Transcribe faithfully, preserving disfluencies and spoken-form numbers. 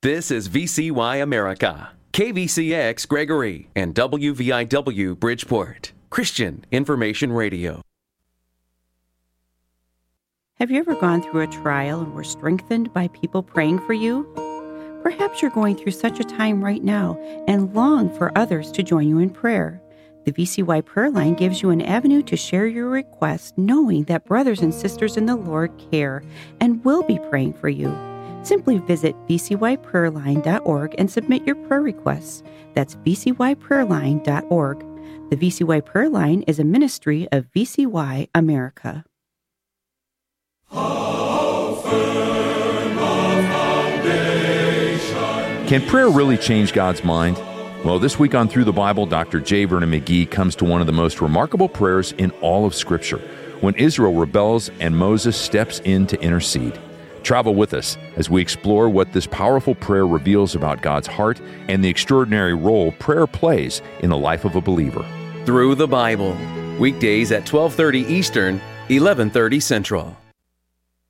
This is V C Y America, K V C X Gregory, and W V I W Bridgeport, Christian Information Radio. Have you ever gone through a trial and were strengthened by people praying for you? Perhaps you're going through such a time right now and long for others to join you in prayer. The V C Y Prayer Line gives you an avenue to share your requests, knowing that brothers and sisters in the Lord care and will be praying for you. Simply visit v c y prayer line dot org and submit your prayer requests. That's v c y prayer line dot org. The V C Y Prayer Line is a ministry of V C Y America. Can prayer really change God's mind? Well, this week on Through the Bible, Doctor J. Vernon McGee comes to one of the most remarkable prayers in all of Scripture, when Israel rebels and Moses steps in to intercede. Travel with us as we explore what this powerful prayer reveals about God's heart and the extraordinary role prayer plays in the life of a believer. Through the Bible, weekdays at twelve thirty Eastern, eleven thirty Central.